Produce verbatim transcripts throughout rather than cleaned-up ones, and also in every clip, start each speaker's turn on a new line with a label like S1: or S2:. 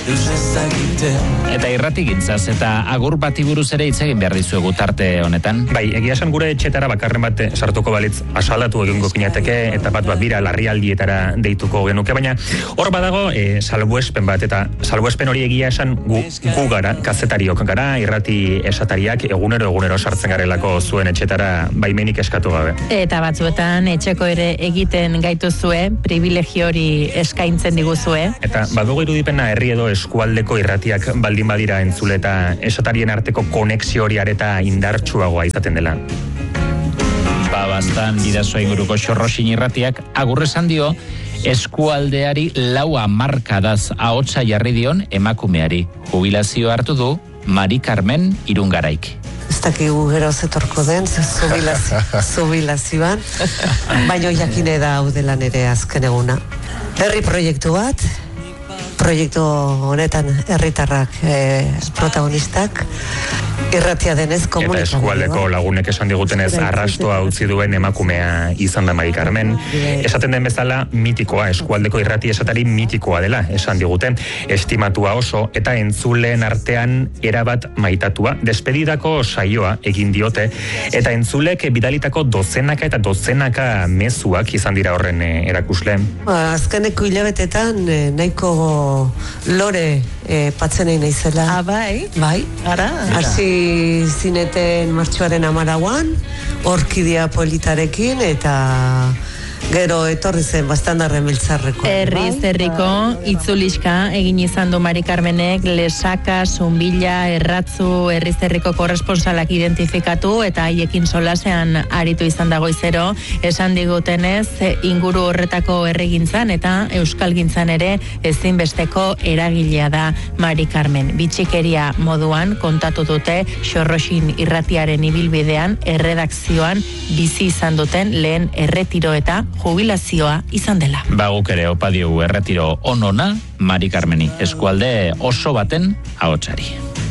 S1: Eta irrati gintzaz eta agur bati buruz ere hitz egin behar dizuegu tarte honetan.
S2: Bai, egia esan gure etxetara bakarren bat sartuko balitz asalatu egingo ginateke eta bat bat bira larrialdietara deituko genuke, baina hor badago e, salbuespen bat, eta salbuespen hori egia esan gu, gu gara, kazetariok gara, irrati esatariak egunero egunero sartzen garelako zuen etxetara baimenik eskatu gabe.
S3: Eta batzuetan etxeko ere egiten gaituzue, privilegio hori eskaintzen diguzue.
S2: Eta badugu irudipena herri edo eskualdeko irratiak baldin badira entzule eta esatarien arteko konexio hori areta indartsuagoa izaten dela.
S1: Ba, bastan bidazoa inguruko Xorroxin irratiak agur esan dio eskualdeari lau hamarkadaz ahotsa jarri dion emakumeari. Jubilazio hartu du Mari Carmen Irungaraik.
S4: Ez dakigu gero zetorko den, zubilazioan, baino jakine da hau dela nire azken eguna. Herri proiektu bat, proiektu honetan herritarrak e, protagonistak, irratia denez komunikabidea.
S2: Eta eskualdeko lagunek esan digutenez arrastoa utzi duen emakumea izan da Mari Carmen. Esaten den bezala mitikoa, eskualdeko irrati esatari mitikoa dela, esan diguten. Estimatua oso eta entzuleen artean erabat maitatua. Despedidako saioa egin diote eta entzulek bidalitako dozenaka eta dozenaka mezuak izan dira horren erakusle.
S4: Ba, azkeneko hilabetetan eh, nahiko lore eh, patzenei naizela.
S3: Ah, bai?
S4: Bai.
S3: Ara?
S4: Hasi zineten martxoaren amarauan, orkidia politarekin, eta gero etorri zen bastandarren biltzarreko.
S3: Herriz herriko itzuliska egin izan du Mari Carmenek, Lesaka, Zumbila, Erratzu, herriz herriko korresponsalak identifikatu eta haiekin solasean aritu izan da goizero, esan digutenez inguru horretako herrigintzan eta euskalgintzan ere ezinbesteko eragilea da Mari Carmen. Bitxikeria moduan kontatu dute Xorroxin irratiaren ibilbidean erredakzioan bizi izan duten lehen erretiro eta jubilazioa izan dela.
S1: Ba, guk ere opa diogu erretiro onona Mari Carmeni, eskualde oso baten ahotsari.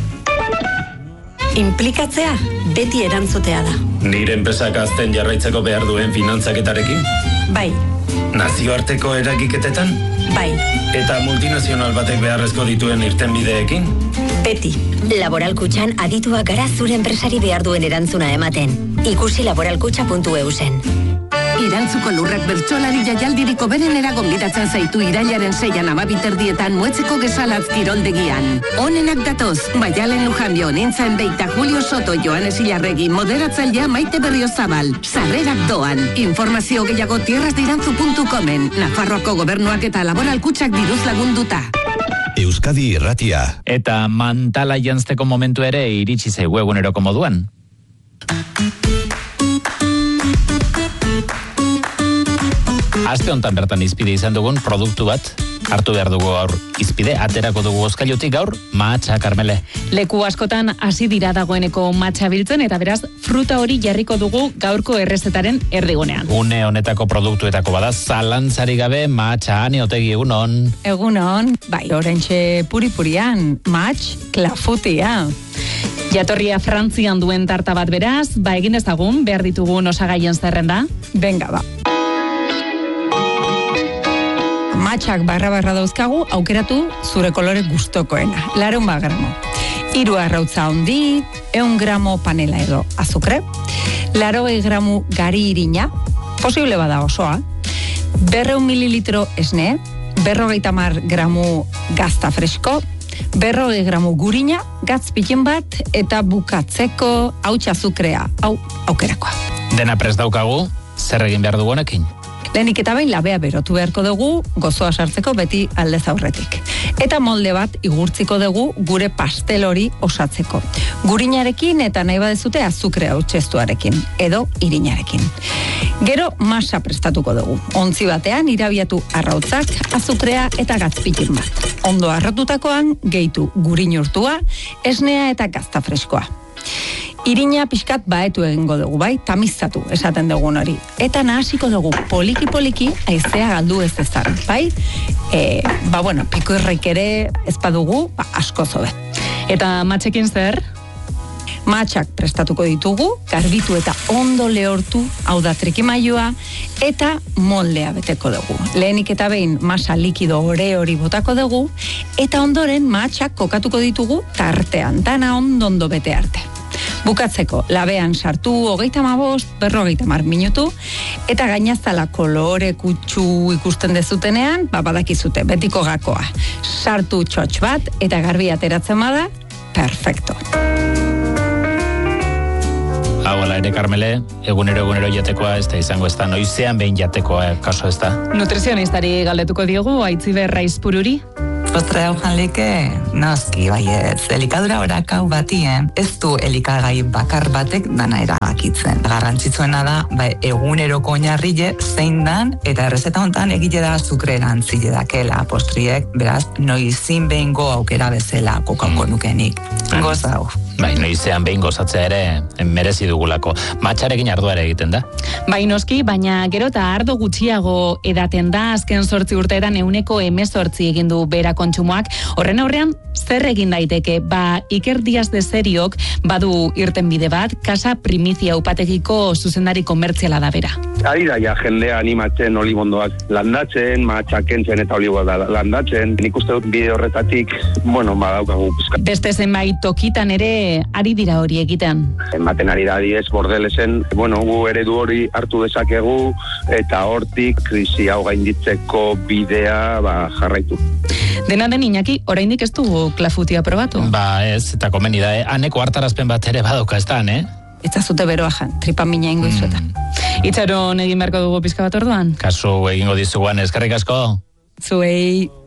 S5: Inplikatzea beti erantzutea da.
S6: Nire enpresak azten jarraitzeko behar duen finantzaketarekin?
S5: Bai.
S6: Nazioarteko eragiketetan?
S5: Bai.
S6: Eta multinazional batek beharrezko dituen irtenbideekin?
S5: Beti.
S7: Laboral Kutxan adituak gara zure enpresari behar duen erantzuna ematen. Ikusi laboralkutxa puntu eu zen.
S8: Irantzuko lurrak bertsolari jaialdiriko berenera gonbidatzen zaitu irailaren seian amabiterdietan muetzeko gesalatz kiroldegian. Honenak datoz, Maialen Lujanbio, Nintzen Beita, Julio Soto, Joanes Ilarregi, moderatzailea Maite Berriozabal. Sarrerak doan. Informazio gehiago tierrasdirantzu puntu comen. Nafarroako gobernuak eta Laboral Kutxak diruz lagunduta.
S9: Euskadi Irratia.
S1: Eta mantala jantzteko momentu ere iritsi zaigu eguneroko moduan. Aste hontan bertan izpide izan dugun produktu bat, hartu behar dugu gaur izpide, aterako dugu gozkailutik gaur, matxa, Karmele.
S10: Leku askotan hasi dira dagoeneko matxa biltzen, eta beraz, fruta hori jarriko dugu gaurko errezetaren erdigunean.
S1: Une honetako produktuetako bada, zalantzari gabe matxa, Ani Otegi, egunon.
S10: Egunon, bai, orentxe puripurian, matx, klafutia. Jatorria Frantzian duen tarta bat beraz, ba egin ezagun, behar ditugun osagaien zerrenda. Venga, ba. Matxak barra-barra dauzkagu, aukeratu zure kolore gustokoena. Laron ba gramo. Hiru arrautza handi, eun gramo panela edo azukre, larogei gramo gari irina, posible bada osoa, berreun mililitro esne, berrogeita hamar gramo gazta fresko, berrogei gramo gurina, gatz pikin bat, eta bukatzeko hautsa azukrea, hau aukerakoa.
S1: Dena prest daukagu, zer egin behar dugu honekin?
S10: Lehenik eta behin labea berotu beharko dugu gozoa sartzeko beti aldez aurretik. Eta molde bat igurtziko dugu gure pastel hori osatzeko. Gurinarekin eta nahi badezute azukrea hautseztuarekin edo irinarekin. Gero masa prestatuko dugu. Ontzi batean irabiatu arrautzak, azukrea eta gatzpikin bat. Ondo arrotutakoan gehitu gurin urtua, esnea eta gazta freskoa. Irina pixkat baetu egingo dugu, bai, tamizatu esaten dugun hori. Eta nahasiko dugu poliki-poliki haizea galdu ez ezan, bai? E, ba, bueno, piko irraik ere ez badugu, ba, asko zobe.
S11: Eta matxekin zer?
S10: Mahatsak prestatuko ditugu, garbitu eta ondo lehortu, hau da trikimailua, eta moldea beteko dugu. Lehenik eta behin masa likido ore hori botako dugu, eta ondoren mahatsak kokatuko ditugu tartean, dana ondo-ondo bete arte. Bukatzeko, labean sartu hogeita hamabost, berrogeita hamar minutu, eta gainaztala kolore kutsu ikusten dezutenean, babadakizute, betiko gakoa. Sartu txotx bat, eta garbi ateratzen bada, perfecto.
S1: Hau, ala ere, Karmele, egunero egunero jatekoa ez da izango ez da, noizean behin jatekoa kaso ez da.
S11: Nutrizionistari galdetuko diogu, Aitziber Raizpururi.
S12: Postre hau janlike, noski, baiet, elikadura orakau batien, ez du elikagai bakar batek dana erabakitzen. Garrantzitsuena da, ba, eguneroko oinarrile zein dan, eta errezeta hontan egile da azukre erantzile dakela postriek, beraz, noizin behingo aukera bezala kokauko nukenik. Goza hau.
S1: Bai, noizean behin gozatzea ere merezi dugulako. Matxarekin ardua ere egiten da.
S11: Bai, noski, baina gero eta ardo gutxiago edaten da, azken zortzi urteetan euneko emezortzi egin du bera kontsumoak. Horren aurrean, zer egin daiteke? Ba, Iker Diaz de Seriok badu irten bide bat, Casa Primizia upategiko zuzendari komertziala da bera.
S13: Ari da, ja, jendea animatzen olibondoak landatzen, matxakentzen eta oliboa landatzen. Nik uste dut bide horretatik, bueno, badaukagu pizka.
S11: Beste zenbait tokitan ere ari dira hori egiten.
S13: Ematen ari da diez bordelesen, bueno, gu eredu hori hartu dezakegu eta hortik krisi hau gainditzeko bidea ba, jarraitu.
S11: Dena den, Iñaki, oraindik ez dugu klafutia probatu.
S1: Ba ez, eta komeni da, eh? Aneko hartarazpen bat ere badauka ez da, eh?
S10: Eta zute beroa jan, tripa mina ingo izuetan.
S11: Mm. Itxaron egin beharko dugu pizka bat orduan?
S1: Kasu egingo dizuguan, eskerrik asko.
S11: Zuei.